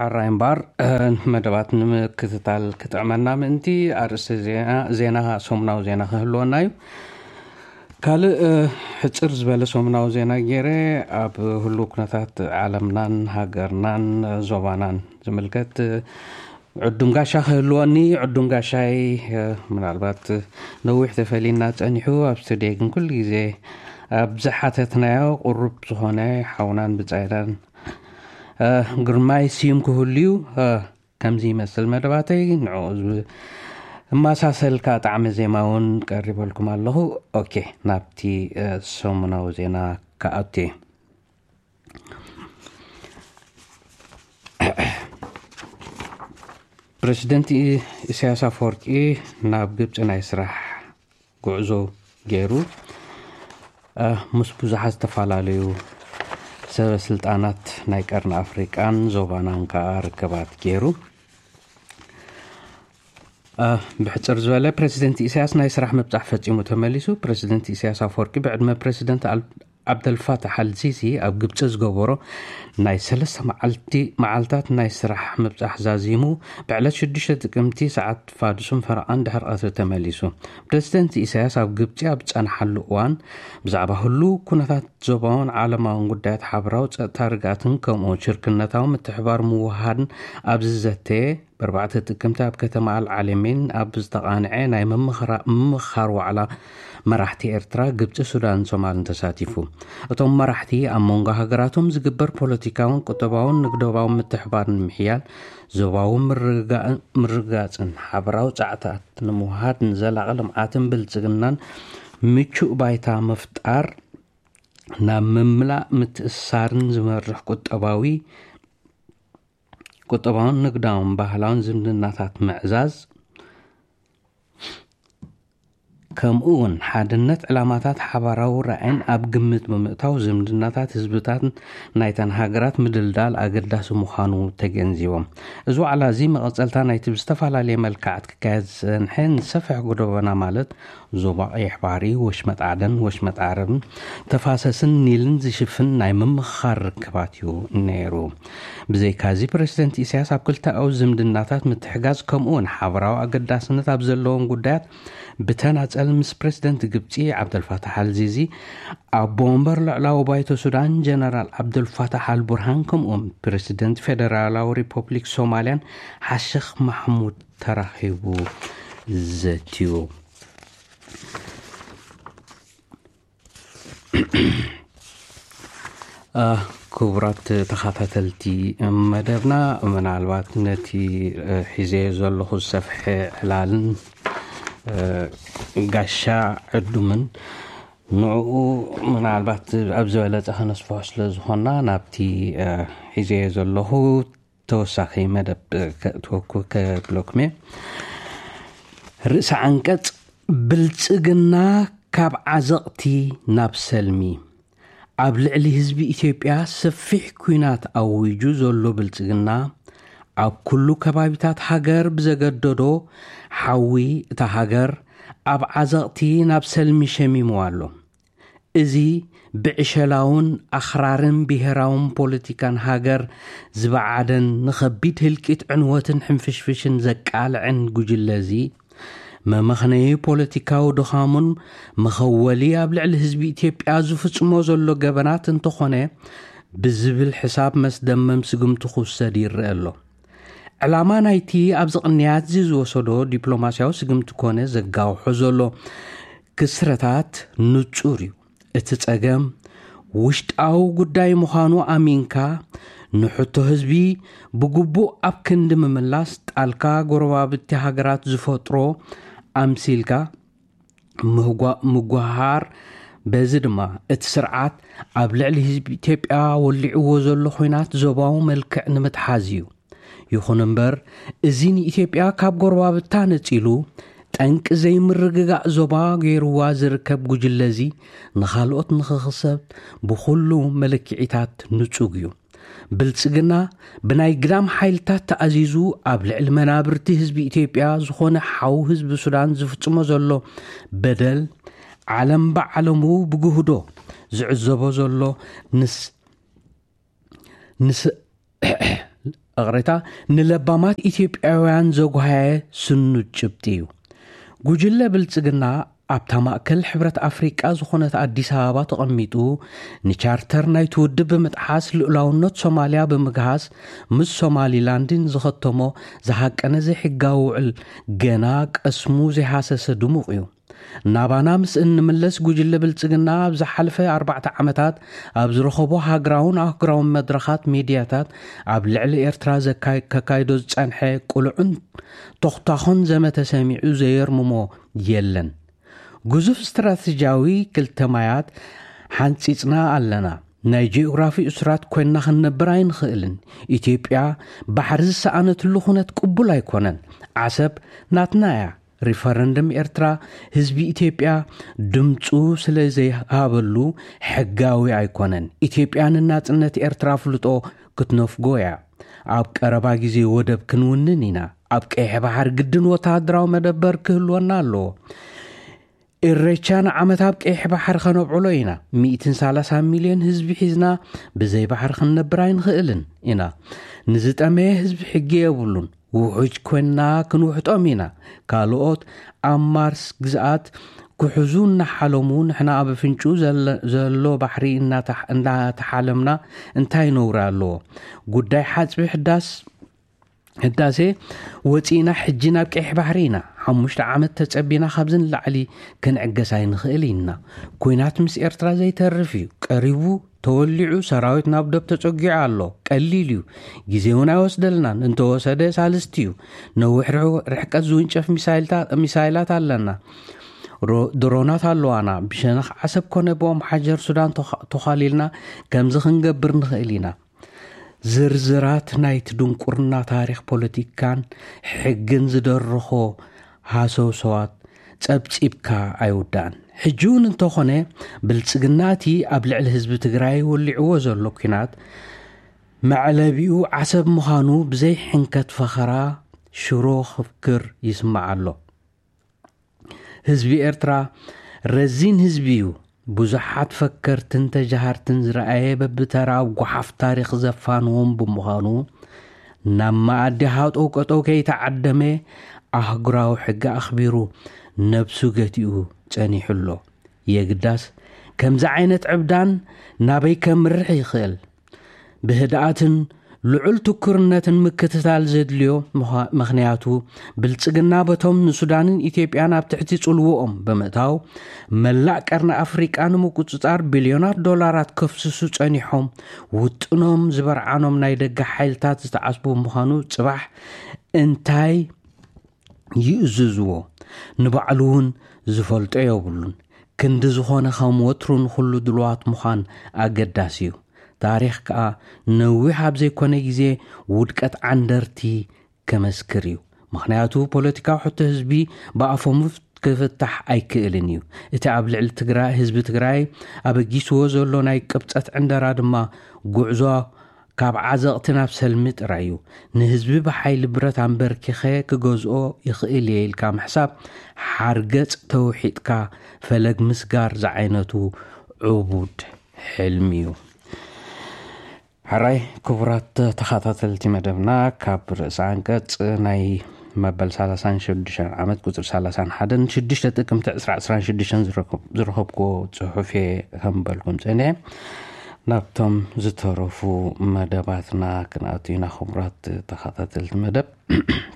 عراين بار مدبات نمكتتال كتعملنا منتي أرس زينها سومناو زينها هلونايو كال حصر زباله سومناو زينا غيري اب هلو كنتات عالمنان هاجرنان زوبانان زملكت عدم غاشا هلوني عدم غاشاي منالبات نوح تفلينا تنحو ابستديكن كل غزي بزحاتتنايو قرب زخونه حونان بصيدان غرماي سيم كهليو كمزي مسل مدباتي نعوز ما ساسل كاطعم زيماون قرب لكم الله اوكي نابتي سومناو زينا كاوتي بريزيدنت إسياس أفوركي ناب جبت أنا يسرح قعزو جيرو مسبوزحات تفعلاليو سبب سلطانات نايكارن أفريقان زوبانان كاركبات جيرو بحصر زواله بريزيدنت إسياس نايسرح مبصح فصيمو تمليسو بريزيدنت إسياس أفوركي بعد ما بريزيدنت عبد الفتاح السيسي اب ግብጽ ዝገበሮ ናይ 3 መዓልታት ናይ ስራሕ ምብጻሕ ዛዚሙ ብዕለት 6 ጥቅምቲ ሰዓት ፋድሱም ፈርዓን ድሕር ቀትሪ ተመሊሱ ፕሬዝዳንት ኢሳያስ ኣብ ግብጽ ኣብ ጸንሐሉ እዋን ብዛዕባ ሁሉ ኩነታት ዞባውን ዓለማውን ጉዳያት ሓብራው ጸጥታ ርጋትን ከምኡ ሽርክነታው ምትሕባር ምውሃድን ኣብ ዝዘተ በርባዕተ ጥቅምቲ ኣብ ከተማ አልዓለሚን ኣብ ዝተቃንዐ ናይ ምምኻር ዋዕላ መራሕቲ ኤርትራ ግብጽ ሱዳን ሶማልን ተሳቲፉ እቶም መራሕቲ ኣብ መንጎ ሃገራቶም ዝግበር ፖለቲካውን ቁጠባውን ንግዶባውን ምትሕባርን ምሕያል ዞባውን ምርጋጽን ሓብራው ጻዕታት ንምውሃድን ዘላቒ ልምዓትን ብልጽግናን ምቹእ ባይታ መፍጣር ናብ ምምላእ ምትእሳርን ዝመርሕ ቁጠባውን ንግዳውን ባህላውን ዝምድናታት ምዕዛዝ ከምኡን ሓድነት ዕላማታት ሓባራው ራዕይን ኣብ ግምት ብምእታው ዝምድናታት ህዝብታት ናይተን ሃገራት ምድልዳል ኣገዳሲ ምዃኑ ተገንዚቦም እዚ ዋዕላ እዚ መቐጸልታ ናይቲ ብዝተፈላለየ መልክዓት ክካየድ ዝጸንሐን ሰፊሕ ጎደበና ማለት ዞባ ቀይሕ ባህሪ ወሽመጥ ዓደን ወሽመጥ ዓረብን ተፋሰስን ኒልን ዝሽፍን ናይ ምምኻር ርክባት እዩ ነይሩ ብዘይካዚ ፕሬዝዳንት ኢሳያስ ኣብ ክልተኣው ዝምድናታት ምትሕጋዝ ከምኡን ሓባራው ኣገዳስነት ኣብ ዘለዎም ጉዳያት بتناصل مس بريزيدنت ግብጺ عبد الفتاح السيسي أبومبر لعلاو بايتو سودان جنرال عبد الفتاح البرهان كم بريزيدنت فيدرالاو ريبوبليك سوماليان حشيخ محمود ترحيبو زتيو كبرات تخافتلتي مدبنا من الوقت نتي حزي زلخ السفح حلالن غاشا عدمن نوعو من البات ابزوله تخنصفوش لزخنا نابتي حزي زلخ توساخي مدب توكو كبلوكمي رئيس عنقص بلصغنا كاب عزقتي ناب سلمي ኣብ ልዕሊ ህዝቢ ኢትዮጵያ ሰፊሕ ኩናት ኣውጁ ዘሎ ብልጽግና ኣብ ኩሉ ከባቢታት ሃገር ብዘገደዶ ሓዊ እታ ሃገር ኣብ ዓዘቕቲ ናብ ሰልሚ ሸሚሙ ኣሎ እዚ ብዕሸላውን ኣኽራርን ብሄራውን ፖለቲካን ሃገር ዝበዓደን ንኸቢድ ህልቂት ዕንወትን ሕንፍሽፍሽን ዘቃልዕን ጉጅለዚ መመኽነይ ፖለቲካው ድኻሙን መኸወሊ ኣብ ልዕሊ ህዝቢ ኢትዮጵያ ዝፍጽሞ ዘሎ ገበናት እንተኾነ ብዝብል ሕሳብ መስደመም ስግምቱ ክውሰድ ይርአ ኣሎ ዕላማ ናይቲ ኣብ ዝቕንያት ዝወሰዶ ዲፕሎማስያዊ ስግምቱ ኮነ ዘጋውሖ ዘሎ ክስረታት ንጹር እዩ እቲ ጸገም ውሽጣዊ ጉዳይ ምዃኑ ኣሚንካ ንሕቶ ህዝቢ ብግቡእ ኣብ ክንዲ ምምላስ ጣልካ ጎረባብቲ ሃገራት ዝፈጥሮ ኣምሲልካ ምጓሃር በዚ ድማ እቲ ስርዓት ኣብ ልዕሊ ህዝቢ ኢትዮጵያ ወሊዕዎ ዘሎ ኹናት ዞባዊ መልክዕ ንምትሓዝ እዩ ይኹን እምበር እዚ ንኢትዮጵያ ካብ ጎረባብታ ነፂሉ ጠንቂ ዘይምርግጋእ ዞባ ገይሩዋ ዝርከብ ጉጅለዚ ንኻልኦት ንኽኽሰብ ብኹሉ መለክዒታት ንጹግ እዩ ብልጽግና ብናይ ግዳም ሓይልታት ተኣዚዙ ኣብ ልዕሊ መናብርቲ ህዝቢ ኢትዮጵያ ዝኾነ ሓው ህዝቢ ሱዳን ዝፍጽሞ ዘሎ በደል ዓለም በዓለሙ ብግህዶ ዝዕዘቦ ዘሎ أغريتا نلبامات إثيوبياوያን زوغهاي سنو ጭብጢዩ ጉጅለ ብልጽግና ኣብታ ማእከል ሕብረት ኣፍሪቃ ዝኾነት ኣዲስ ኣበባ ተቐሚጡ ንቻርተር ናይ ትውድብ ብምጥሓስ ልኡላውነት ሶማልያ ብምግሃስ ምስ ሶማሊላንድን ዝኸተሞ ዝሃቀነ ዘይሕጋዊ ውዕል ገና ቀስሙ ዘይሃሰሰ ድሙቕ እዩ ናባና ምስ እንምለስ ጉጅለ ብልጽግና ኣብ ዝሓለፈ 4 ዓመታት ኣብ ዝረኸቦ ሃገራውን ኣህጉራውን መድረኻት ሚድያታት ኣብ ልዕሊ ኤርትራ ዘካይዶ ዝጸንሐ ቁልዑን ተኽታኹን ዘመተሰሚዑ ዘየርምሞ የለን ግዙፍ ስትራቴጂያዊ ክልተማያት ሓንፂጽና ኣለና ናይ ጂኦግራፊ እስራት ኮይና ክንነብር ኣይንኽእልን ኢትዮጵያ ባሕሪ ዝሰኣነትሉ ኩነት ቅቡል ኣይኮነን ዓሰብ ናትናያ ሪፈረንደም ኤርትራ ህዝቢ ኢትዮጵያ ድምፁ ስለዘይሃበሉ ሕጋዊ ኣይኮነን ኢትዮጵያን ናጽነት ኤርትራ ፍልጦ ክትነፍጎያ ኣብ ቀረባ ግዜ ወደብ ክንውንን ኢና ኣብ ቀይሕ ባሕር ግድን ወታደራዊ መደበር ክህልወና ኣሎ ኢሬቻን ዓመታት ቀይሕ ባሕር ከነብዕሎ ኢና 130 ሚልዮን ህዝቢ ሒዝና ብዘይ ባሕር ክንነብር ኣይንኽእልን ኢና ንዝጠመየ ህዝቢ ሕጊ የብሉን ውሑጅ ኮይና ክንውሕጦም ኢና ካልኦት ኣማርስ ግዝኣት ክሕዙን ሓለሙ ንሕና ኣብ ፍንጩ ዘሎ ባሕሪ እናተሓለምና እንታይ ነውራ ኣለዎ ጉዳይ ሓጽቢ ህዳሴ ወጪና ሕጂ ናብ ቀይሕ ባሕሪ ኢና 5 ዓመት ተጸቢና ካብዝን ላዕሊ ክንዕገስ ኣይንኽእል ኢና ኩናት ምስ ኤርትራ ዘይተርፍ እዩ ቀሪቡ ተወሊዑ ሰራዊት ናብ ደብ ተጸጊዑ ኣሎ ቀሊል እዩ ግዜውን ኣይወስደልናን እንተወሰደ ሳልስት እዩ ነዊሕ ርሕቀት ዝውንጨፍ ሚሳይላት ኣለና ድሮናት ኣለዋና ብሸነኽ ዓሰብ ኮነ ቦም ሓጀር ሱዳን ተኻሊልና ከምዚ ክንገብር ንኽእል ኢና ዝርዝራት ናይቲ ድንቁርና ታሪክ ፖለቲካን ሕግን ዝደርኾ ሃሰውሰዋት ጸብጺብካ ኣይውዳን ሕጂውን እንተኾነ ብልጽግናቲ ኣብ ልዕሊ ህዝቢ ትግራይ ወሊዕዎ ዘሎ ኩናት መዕለቢኡ ዓሰብ ምዃኑ ብዘይ ሕንከት ፈኸራ ሽሮ ክፍክር ይስማዕ ኣሎ ህዝቢ ኤርትራ ረዚን ህዝቢ እዩ ብዙሓት ፈከርትን ተጃሃርትን ዝረኣየ በብተራው ጓሓፍ ታሪክ ዘፋንዎም ብምዃኑ ናብ ማኣዲ ሃጠው ቀጠው ከይተዓደመ ኣህጉራዊ ሕጊ ኣኽቢሩ ነብሱ ገቲኡ ጸኒሑሎ የግዳስ ከምዚ ዓይነት ዕብዳን ናበይ ከምርሕ ይኽእል ብህድኣትን ልዑል ትኩርነትን ምክትታል ዘድልዮ ምኽንያቱ ብልጽግና በቶም ንሱዳንን ኢትዮጵያን ኣብ ትሕቲ ጽልውኦም ብምእታው መላእ ቀርኒ ኣፍሪቃ ንምቁጽጻር ቢልዮናት ዶላራት ከፍስሱ ጸኒሖም ውጥኖም ዝበርዓኖም ናይ ደገ ሓይልታት ዝተዓስቡ ምዃኑ ጽባሕ እንታይ ይእዝዝዎ ንባዕሉ እውን ዝፈልጦ የብሉን ክንዲ ዝኾነ ከም ወትሩን ኩሉ ድልዋት ምዃን ኣገዳሲ እዩ ታሪክ ከዓ ነዊሕ ኣብ ዘይኮነ ግዜ ውድቀት ዓንደርቲ ከመስክር እዩ ምኽንያቱ ፖለቲካዊ ሕቶ ህዝቢ ብኣፎም ክፍታሕ ኣይክእልን እዩ እቲ ኣብ ልዕሊ ትግራይ ህዝቢ ትግራይ ኣበጊስዎ ዘሎ ናይ ቅብፀት ዕንደራ ድማ ጉዕዞ ካብ ዓዘቕቲ ናብ ሰልሚ ጥራይ እዩ ንህዝቢ ብሓይሊ ብረት ኣንበርኪኸ ክገዝኦ ይኽእል ኢልካ ምሕሳብ ሓርገጽ ተውሒጥካ ፈለግ ምስጋር ዝዓይነቱ ዕቡድ ሕልሚ እዩ حراي كبرات تخاطلتي مدبنا كاب رأس عنقص ناي مبل 36 عامت قصر 31 6 ጥቅምቲ 2016 ዝረኸብኩ ጽሑፍ ከምበልኩም ጽኔ ናብቶም ዝተረፉ መደባትና ክንኣትዩና ክቡራት ተኸታተልቲ መደብ